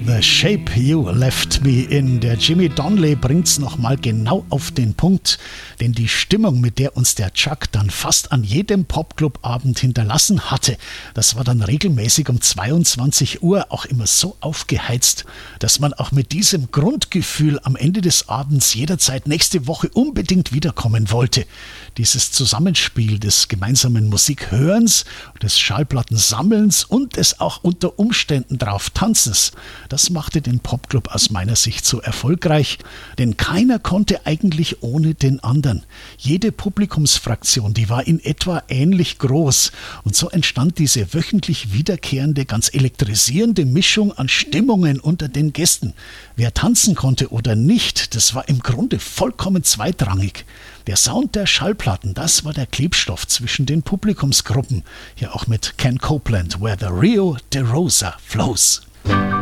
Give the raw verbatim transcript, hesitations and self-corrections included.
The Shape You Left Me In. Der Jimmy Donnelly bringt's nochmal genau auf den Punkt, denn die Stimmung, mit der uns der Chuck dann fast an jedem Popclub-Abend hinterlassen hatte, das war dann regelmäßig um zweiundzwanzig Uhr auch immer so aufgeheizt, dass man auch mit diesem Grundgefühl am Ende des Abends jederzeit nächste Woche unbedingt wiederkommen wollte. Dieses Zusammenspiel des gemeinsamen Musikhörens, des Schallplattensammelns und des auch unter Umständen drauf Tanzens, das machte den Popclub aus meiner Sicht so erfolgreich, denn keiner konnte eigentlich ohne den anderen. Jede Publikumsfraktion, die war in etwa ähnlich groß und so entstand diese wöchentlich wiederkehrende, ganz elektrisierende Mischung an Stimmungen unter den Gästen. Wer tanzen konnte oder nicht, das war im Grunde vollkommen zweitrangig. Der Sound der Schallplatten, das war der Klebstoff zwischen den Publikumsgruppen. Hier auch mit Ken Copeland, Where the Rio de Rosa Flows.